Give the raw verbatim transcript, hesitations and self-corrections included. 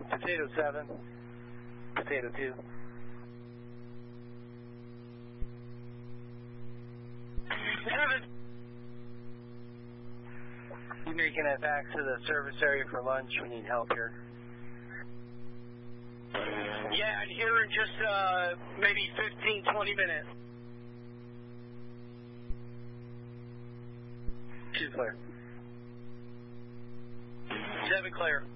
Potato seven. Potato two. Seven. You making it back to the service area for lunch? We need help here. Yeah, and here in just uh, maybe fifteen, twenty minutes. Two clear. Seven clear.